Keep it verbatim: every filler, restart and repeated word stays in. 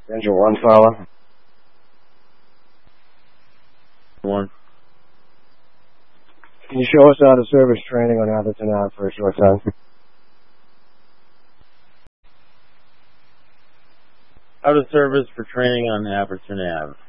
Engine one, fella. One. Can you show us how to service training on Atherton Ave for a short time? How to service for training on Atherton Ave.